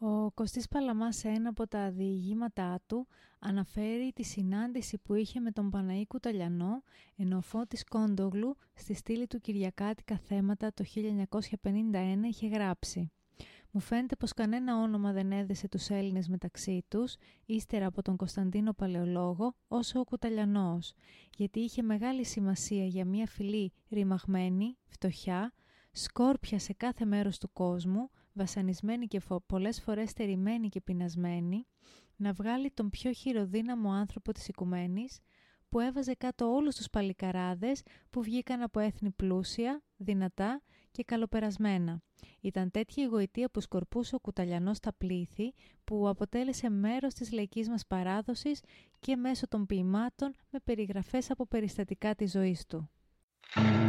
Ο Κωστής Παλαμάς σε ένα από τα διηγήματά του αναφέρει τη συνάντηση που είχε με τον Παναή Κουταλιανό εν ο Φώτης Κόντογλου στη στήλη του Κυριακάτικα θέματα το 1951 είχε γράψει «Μου φαίνεται πως κανένα όνομα δεν έδεσε τους Έλληνες μεταξύ τους, ύστερα από τον Κωνσταντίνο Παλαιολόγο, όσο ο Κουταλιανός, γιατί είχε μεγάλη σημασία για μια φυλή ρημαγμένη, φτωχιά, σκόρπια σε κάθε μέρος του κόσμου, βασανισμένη και πολλές φορές στερημένη και πεινασμένη, να βγάλει τον πιο χειροδύναμο άνθρωπο της οικουμένης, που έβαζε κάτω όλους τους παλικαράδες που βγήκαν από έθνη πλούσια, δυνατά και καλοπερασμένα. Ήταν τέτοια η γοητεία που σκορπούσε ο Κουταλιανός στα πλήθη, που αποτέλεσε μέρος της λαϊκής μας παράδοσης και μέσω των ποιημάτων με περιγραφές από περιστατικά της ζωής του».